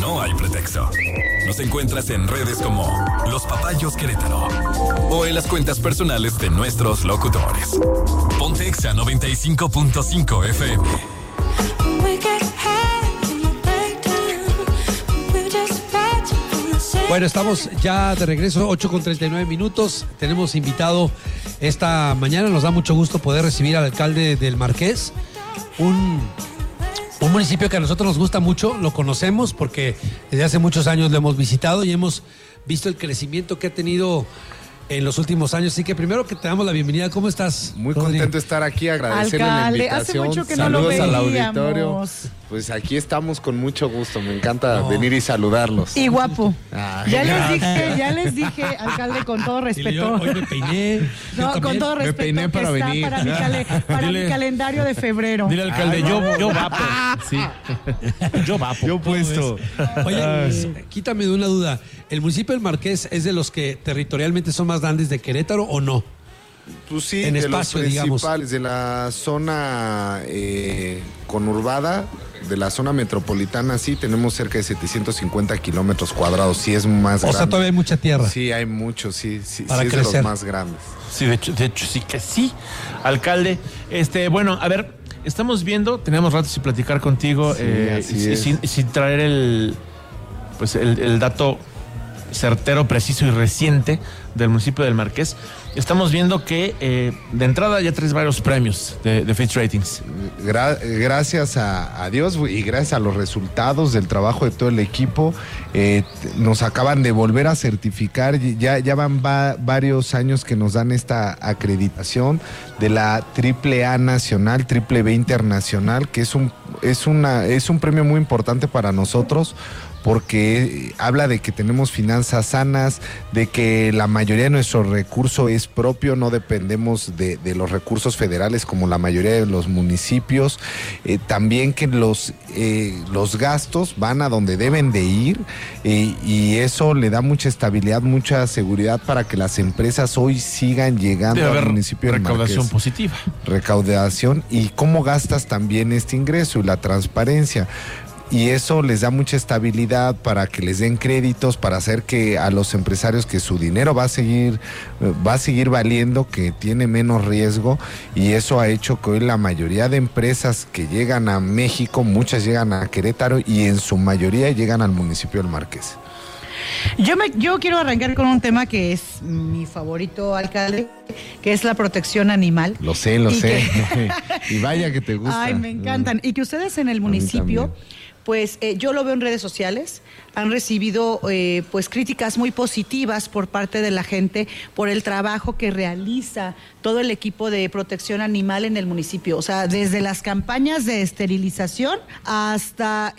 no hay pretexto. Nos encuentras en redes como Los Papayos Querétaro o en las cuentas personales de nuestros locutores. Ponte Exa 95.5 FM. Bueno, estamos ya de regreso, 8:39. Tenemos invitado esta mañana. Nos da mucho gusto poder recibir al alcalde del Marqués. Un municipio que a nosotros nos gusta mucho, lo conocemos porque desde hace muchos años lo hemos visitado y hemos visto el crecimiento que ha tenido en los últimos años. Así que primero que te damos la bienvenida. ¿Cómo estás? Muy contento de estar aquí, agradecerle la invitación. Hace mucho que Saludos no lo veíamos. al auditorio. Pues aquí estamos con mucho gusto, me encanta venir y saludarlos. Y guapo. Ay, Ya les dije, alcalde, con todo respeto. Hoy me peiné. No, con todo respeto. Me peiné para que venir. Está para mi calendario de febrero. Dile al alcalde, yo vapo. Sí. Yo vapo. Yo puesto. Oye, quítame de una duda. ¿El municipio del Marqués es de los que territorialmente son más grandes de Querétaro o no? Pues sí, en de espacio, los digamos. principales, de la zona conurbada, de la zona metropolitana, sí, tenemos cerca de 750 kilómetros cuadrados, sí es más grande. O sea, todavía hay mucha tierra. Sí, hay mucho, sí Para es crecer. de los más grandes. Sí, de hecho sí que sí. Alcalde, bueno, a ver, estamos viendo, tenemos rato sin platicar contigo, así es. sin traer el dato certero, preciso y reciente del municipio del Marqués. Estamos viendo que de entrada ya traes varios premios de Fitch Ratings. Gracias a Dios y gracias a los resultados del trabajo de todo el equipo, nos acaban de volver a certificar. Ya van varios años que nos dan esta acreditación de la AAA nacional, AAA internacional, que es un premio muy importante para nosotros, porque habla de que tenemos finanzas sanas, de que la mayoría de nuestro recurso es propio, no dependemos de los recursos federales como la mayoría de los municipios, también que los gastos van a donde deben de ir, y eso le da mucha estabilidad, mucha seguridad para que las empresas hoy sigan llegando al municipio del Marqués. Recaudación positiva. Recaudación y cómo gastas también este ingreso y la transparencia. Y eso les da mucha estabilidad para que les den créditos, para hacer que a los empresarios que su dinero va a seguir valiendo, que tiene menos riesgo, y eso ha hecho que hoy la mayoría de empresas que llegan a México, muchas llegan a Querétaro y en su mayoría llegan al municipio del Marqués. Yo quiero arrancar con un tema que es mi favorito, alcalde, que es la protección animal. Lo sé. Y vaya que te gusta. Ay, me encantan. Y que ustedes en el municipio, pues yo lo veo en redes sociales, han recibido pues críticas muy positivas por parte de la gente por el trabajo que realiza todo el equipo de protección animal en el municipio. O sea, desde las campañas de esterilización hasta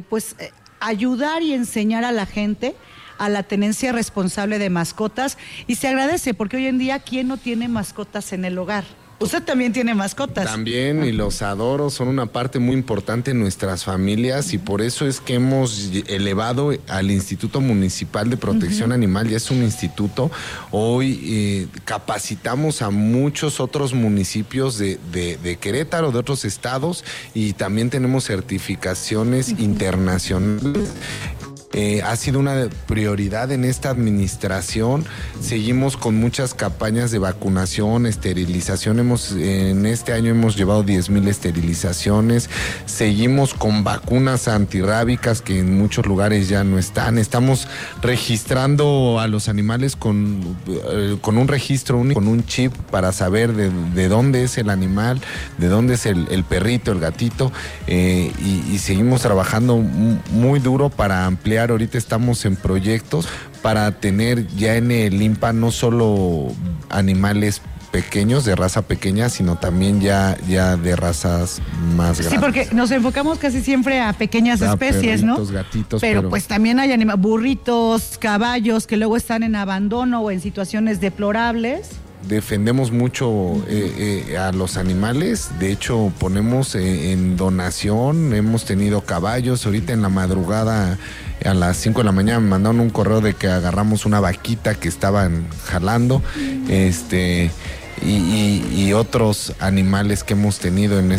ayudar y enseñar a la gente a la tenencia responsable de mascotas, y se agradece porque hoy en día, ¿quién no tiene mascotas en el hogar? Usted también tiene mascotas. También, y los adoro, son una parte muy importante en nuestras familias, y por eso es que hemos elevado al Instituto Municipal de Protección Animal, ya es un instituto. Hoy capacitamos a muchos otros municipios de Querétaro, de otros estados, y también tenemos certificaciones internacionales. Ha sido una prioridad en esta administración. Seguimos con muchas campañas de vacunación, esterilización. En este año hemos llevado 10,000 esterilizaciones. Seguimos con vacunas antirrábicas que en muchos lugares ya no están. Estamos registrando a los animales con un registro único, con un chip para saber de dónde es el animal, de dónde es el perrito, el gatito. Y seguimos trabajando muy duro para ampliar. Ahorita estamos en proyectos para tener ya en el INPA no solo animales pequeños, de raza pequeña, sino también ya de razas más grandes. Sí, porque nos enfocamos casi siempre a pequeñas especies, perritos, ¿no? Gatitos, pero pues también hay burritos, caballos que luego están en abandono o en situaciones deplorables. Defendemos mucho a los animales. De hecho, ponemos en donación. Hemos tenido caballos. Ahorita en la madrugada, a las 5 de la mañana, me mandaron un correo de que agarramos una vaquita que estaban jalando. Y otros animales que hemos tenido en